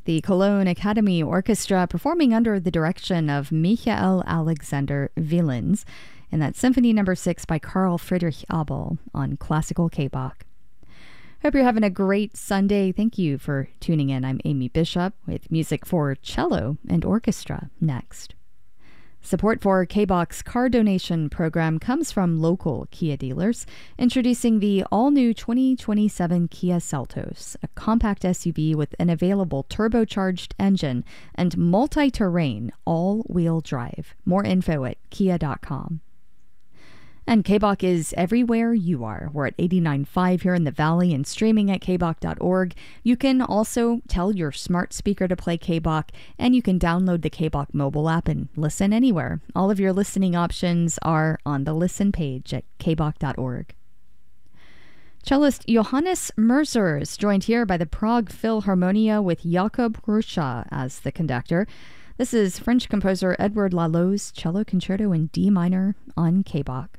the Cologne Academy Orchestra performing under the direction of Michael Alexander Wielands, and that's Symphony No. 6 by Carl Friedrich Abel on Classical K-Bach. Hope you're having a great Sunday. Thank you for tuning in. I'm Amy Bishop with music for cello and orchestra next. Support for K-Bach's car donation program comes from local Kia dealers, introducing the all-new 2027 Kia Seltos, a compact SUV with an available turbocharged engine and multi-terrain all-wheel drive. More info at kia.com. And K-Bach is everywhere you are. We're at 89.5 here in the Valley and streaming at kbach.org. You can also tell your smart speaker to play K-Bach, and you can download the K-Bach mobile app and listen anywhere. All of your listening options are on the listen page at kbach.org. Cellist Johannes Mercer is joined here by the Prague Philharmonia with Jakub Hrusa as the conductor. This is French composer Edward Lalo's cello concerto in D minor on K-Bach.